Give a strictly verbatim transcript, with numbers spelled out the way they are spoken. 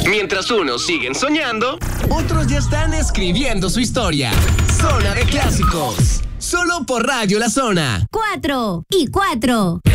Mientras unos siguen soñando, otros ya están escribiendo su historia. Zona de Clásicos. Solo por Radio La Zona. Cuatro y cuatro.